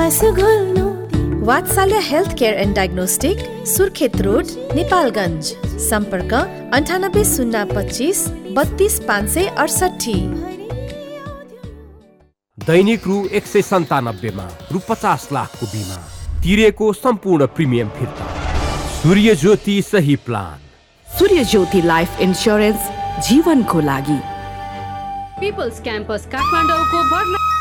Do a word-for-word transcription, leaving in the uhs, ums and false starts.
वात्सल्य health care and diagnostic, Surkhet road, Nepalgunj. सम्पर्क अन्ठानब्बे शून्य पच्चिस बत्तीस पाँच सय अडसठी। दैनिक रु एक सय सन्तानब्बेमा रु पचास लाखको बिमा तिरेको सम्पूर्ण प्रिमियम फिर्ता। सूर्य ज्योति सही प्लान। सूर्य ज्योति लाइफ इन्स्योरेन्स जीवनको लागि। पिपल्स क्याम्पस काठमाडौँको